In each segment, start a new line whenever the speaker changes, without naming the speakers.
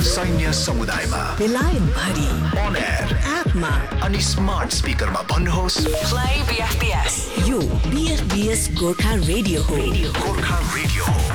सैन्य समुदायमा,
बेलायत भरि,
on air,
एपमा
अनि स्मार्ट स्पिकरमा भन्नुहोस्
Play BFBS. यो BFBS गोर्खा रेडियो हो.
गोर्खा रेडियो हो।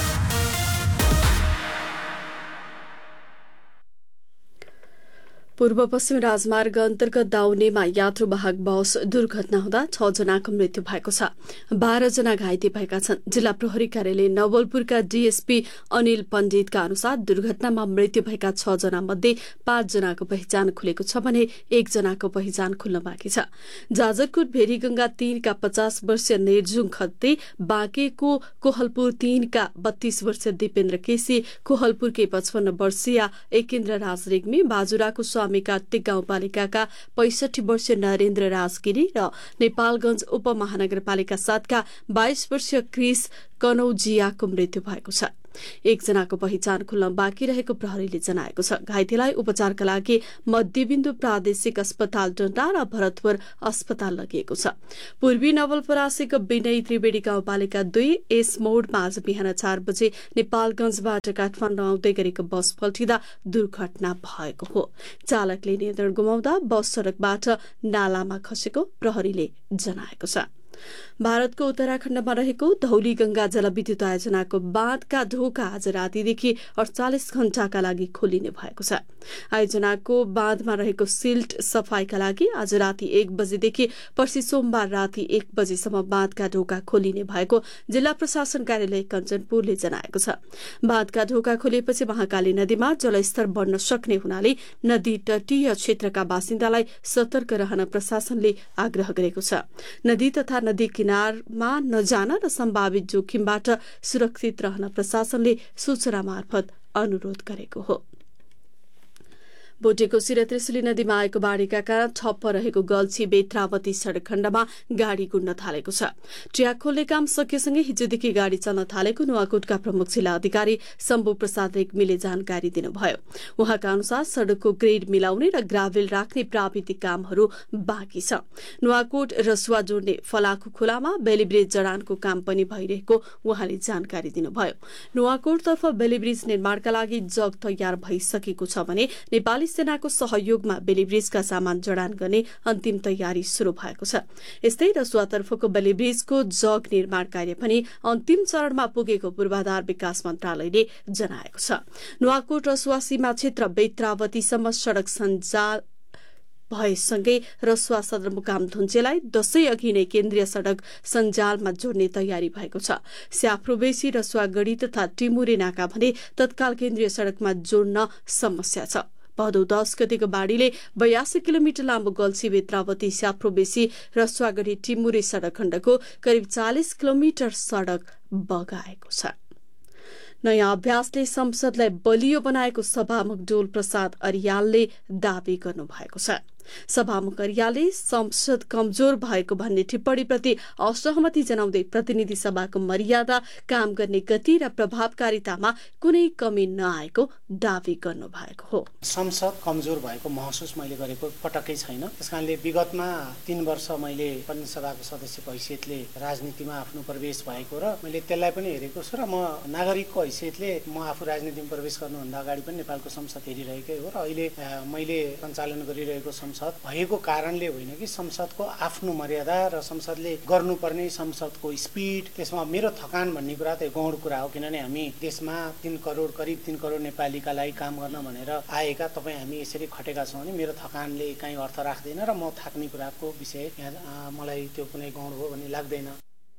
पूर्व पश्चिम राजमार्ग अन्तर्गत दाउनेमा यात्रुवाहक बस दुर्घटना हुँदा 6 जनाको मृत्यु भएको छ। 12 जना घाइते भएका छन्। जिल्ला प्रहरी कार्यालय नवलपुरका डीएसपी अनिल पण्डितका अनुसार दुर्घटनामा मृत्यु भएका 6 जना मध्ये 5 जनाको पहिचान खुलेको छ भने 1 जनाको पहिचान खुल्न बाँकी छ। जाजरकोट भेरीगंगा 3 का 50 वर्षीय निर्जुङ खत्ते, बाँकेको कोहलपुर 3 का 32 वर्षीय दिपेन्द्र केसी, कोहलपुरकै 55 वर्षीय एकेन्द्र राज रेग्मी, बाजुराको स्वामी कार्तिक गाउँपालिकाका 65 वर्षीय नरेन्द्र राजगिरी र नेपालगंज उपमहानगरपालिका 7 का 22 वर्षीय क्रिस कनौजियाको मृत्यु भएको छ। 1 जनाको पहिचान खुल्न बाँकी रहेको प्रहरीले जनाएको छ। घाइतेलाई उपचारका लागि मध्यबिन्दु प्रादेशिक अस्पताल डन्डा र भरतपुर अस्पताल लगिएको छ। पूर्वी नवलपरासीको विनय त्रिवेणी गाउँपालिका 2 एस मोडमा आज बिहान 4 बजे नेपालगंजबाट काठमाडौँ आउँदै गरेको बस पल्टिँदा दुर्घटना भएको हो। चालकले नियन्त्रण गुमाउँदा बस सड़कबाट नालामा खसेको प्रहरीले जनाएको छ। भारतको उत्तराखण्डमा रहेको धौलीगंगा जलविद्युत आयोजनाको बाँधका ढोका आज रातिदेखि 48 घण्टाका लागि खोलिने भएको छ। आयोजनाको बाँधमा रहेको सिल्ट सफाईका लागि आज राति 1 बजेदेखि पर्सि सोमबार राति 1 बजेसम्म बाँधका ढोका खोलिने भएको जिल्ला प्रशासन कार्यालय कञ्चनपुरले जनाएको छ। बाँधका ढोका खोलिएपछि महाकाली नदीमा जलस्तर बढ्न सक्ने हुनाले नदी तटीय क्षेत्रका बासिन्दालाई सतर्क रहन प्रशासनले आग्रह गरेको छ। नदी तथा नदी किनारमा नजान र सम्भावित जोखिमबाट सुरक्षित रहन प्रशासनले सूचना मार्फत अनुरोध गरेको हो। बोटेकोशी र त्रिशुली नदीमा आएको बाढ़ीका कारण ठप्प रहेको गल्छी बेत्रावती सड़क खण्डमा गाड़ी गुड्न थालेको छ। ट्र्याक खोल्ने काम सकिएसँगै हिजोदेखि गाड़ी चल्न थालेको नुवाकोटका प्रमुख जिल्ला अधिकारी शम्भु प्रसाद रेग्मीले जानकारी दिनुभयो। उहाँका अनुसार सड़कको ग्रेड मिलाउने र ग्राभेल राख्ने प्राविधिक कामहरू बाँकी छ। नुवाकोट रसुवा जोड्ने फलाखु खोलामा बेलीब्रिज जडानको काम पनि भइरहेको उहाँले जानकारी दिनुभयो। नुवाकोटतर्फ बेलीब्रिज निर्माणका लागि जग तयार भइसकेको छ भने नेपाली सेनाको सहयोगमा बेलीब्रिजका सामान जडान गर्ने अन्तिम तयारी शुरू भएको छ। यस्तै रसुवातर्फको बेलीब्रिजको जग निर्माण कार्य पनि अन्तिम चरणमा पुगेको पूर्वाधार विकास मन्त्रालयले जनाएको छ। नुवाकोट रसुवा सीमा क्षेत्र बेत्रावतीसम्म सड़क सञ्जाल भएसँगै रसुवा सदरमुकाम धुन्चेलाई दशैं अघि नै केन्द्रीय सड़क सञ्जालमा जोड्ने तयारी भएको छ। स्याफ्रोबेसी रसुवागढ़ी तथा टिमुरे नाका भने तत्काल केन्द्रीय सड़कमा जोड्न समस्या छ। भदौ 10 गतेको बाढ़ीले 82 किलोमिटर लामो गल्छी बेत्रावती स्याफ्रोबेसी रसुवागढ़ी टिमुरे सड़क खण्डको करिब 40 किलोमिटर सड़क बगाएको छ। नयाँ अभ्यासले संसदलाई बलियो बनाएको सभामुख डोल प्रसाद अर्यालले दावी गर्नुभएको छ। सभामुख अर्यालले संसद कमजोर भएको भन्ने टिप्पणीप्रति असहमति जनाउँदै प्रतिनिधि सभाको मर्यादा, काम गर्ने गति र प्रभावकारितामा कुनै कमी नआएको दावी गर्नुभएको हो।
संसद कमजोर भएको महसुस मैले गरेको पटक्कै छैन। त्यसकारणले विगतमा 3 वर्ष मैले प्रतिनिधि सभाको सदस्यको हैसियतले राजनीतिमा आफ्नो प्रवेश भएको र मैले त्यसलाई पनि हेरेको छु र म नागरिकको हैसियतले म आफू राजनीतिमा प्रवेश गर्नुभन्दा अगाडि पनि नेपालको संसद हेरिरहेकै हो र अहिले मैले सञ्चालन गरिरहेको संसद भएको कारणले होइन कि संसदको आफ्नो मर्यादा र संसदले गर्नुपर्ने संसदको स्पिड, त्यसमा मेरो थकान भन्ने कुरा त गौण कुरा हो। किनभने हामी देशमा 3 करोड करिब 3 करोड नेपालीका लागि काम गर्न भनेर आएका तपाईँ हामी यसरी खटेका छौँ भने मेरो थकानले कहीँ अर्थ राख्दैन र म थाक्ने कुराको विषय यहाँ मलाई त्यो कुनै गौण हो भन्ने लाग्दैन।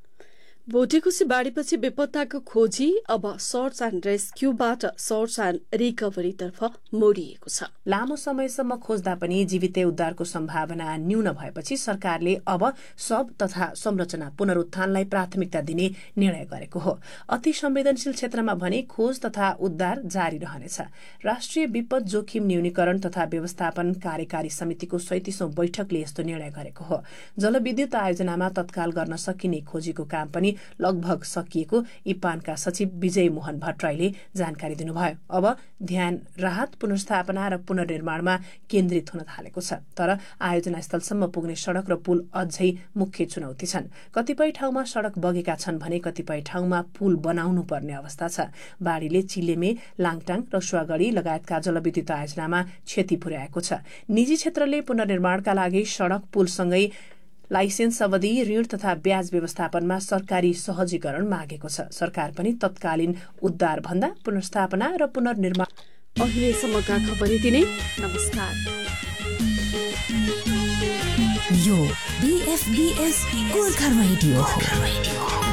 भोटेकोशी बाढ़ीपछि बेपत्ताको खोजी अब सर्च एण्ड रेस्क्यूबाट सर्च एण्ड रिकभरीतर्फ मोडिएको छ।
लामो समयसम्म खोज्दा पनि जीवितै उद्धारको सम्भावना न्यून भएपछि सरकारले अब शव तथा संरचना पुनरुत्थानलाई प्राथमिकता दिने निर्णय गरेको हो। अति संवेदनशील क्षेत्रमा भने खोज तथा उद्धार जारी रहनेछ। राष्ट्रिय विपद जोखिम न्यूनीकरण तथा व्यवस्थापन कार्यकारी समितिको 37औं बैठकले यस्तो निर्णय गरेको हो। जलविद्युत आयोजनामा तत्काल गर्न सकिने खोजीको काम पनि लगभग सकिएको इपानका सचिव विजय मोहन भट्टराईले जानकारी दिनुभयो। अब ध्यान राहत, पुनर्स्थापना र पुनर्निर्माणमा केन्द्रित हुन थालेको छ। तर आयोजना स्थलसम्म पुग्ने सड़क र पुल अझै मुख्य चुनौती छन्। कतिपय ठाउँमा सड़क बगेका छन् भने कतिपय ठाउँमा पुल बनाउनु पर्ने अवस्था छ। बाढ़ीले चिलेमे, लाङटाङ, रसुवागढी लगायतका जलविद्युत आयोजनामा क्षति पुर्याएको छ। निजी क्षेत्रले पुनर्निर्माणका लागि सड़क, पुलसँगै लाइसेन्स अवधि, ऋण तथा ब्याज व्यवस्थापनमा सरकारी सहजीकरण मागेको छ। सरकार पनि तत्कालीन उद्धार भन्दा पुनर्स्थापना र पुनर्निर्माण।
अहिलेसम्मका खबर यति नै। नमस्कार।
यो BFBS गोर्खा रेडियो हो।